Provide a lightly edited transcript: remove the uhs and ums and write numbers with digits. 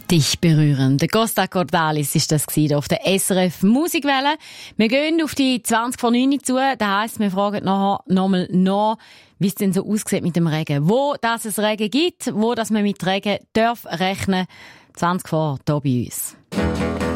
Dich berühren. Der Costa Cordalis ist das hier auf der SRF Musikwelle. Wir gehen auf die 20 vor 9 zu. Das heisst, wir fragen nachher nochmal nach, wie es denn so aussieht mit dem Regen. Wo das es Regen gibt, wo das man mit Regen darf rechnen. 20 vor, hier bei uns.